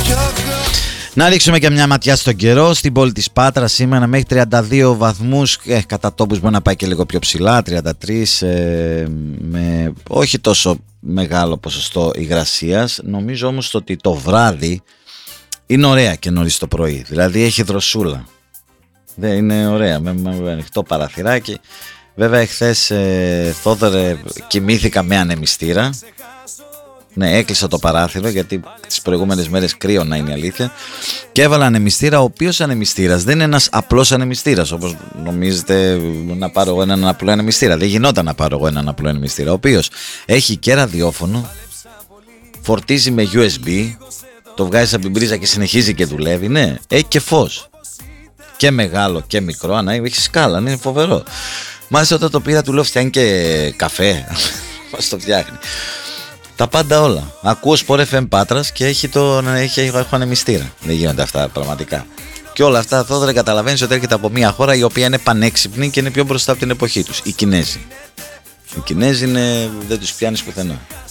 Να ρίξουμε και μια ματιά στον καιρό. Στην πόλη της Πάτρας σήμερα μέχρι 32 βαθμούς, κατά τόπους μπορεί να πάει και λίγο πιο ψηλά, 33, με όχι τόσο μεγάλο ποσοστό υγρασίας. Νομίζω όμως ότι το βράδυ είναι ωραία και νωρίς το πρωί, δηλαδή έχει δροσούλα. Δεν είναι ωραία, με ανοιχτό παραθυράκι. Βέβαια εχθές, Θόδωρε, κοιμήθηκα με ανεμιστήρα. Ναι, έκλεισα το παράθυρο γιατί τις προηγούμενες μέρες κρύο, να είναι η αλήθεια. Και έβαλα ανεμιστήρα, ο οποίος ανεμιστήρας δεν είναι ένας απλός ανεμιστήρας, όπως νομίζετε να πάρω εγώ έναν απλό ανεμιστήρα. Δεν γινόταν να πάρω εγώ έναν απλό ανεμιστήρα, ο οποίος έχει και ραδιόφωνο, φορτίζει με USB, το βγάζεις από την πρίζα και συνεχίζει και δουλεύει. Ναι, έχει και φως. Και μεγάλο και μικρό, αν έχει σκάλα, είναι φοβερό. Μάλιστα όταν το πήρα του λέω φτιάχνει και καφέ. Μας το φτιάχνει. Τα πάντα όλα. Ακούω Sport FM Πάτρας και έχω ανεμιστήρα. Δεν γίνονται αυτά πραγματικά. Και όλα αυτά, Θόδωρε, καταλαβαίνεις ότι έρχεται από μια χώρα η οποία είναι πανέξυπνη και είναι πιο μπροστά από την εποχή τους. Οι Κινέζοι. Οι Κινέζοι δεν τους πιάνεις πουθενά.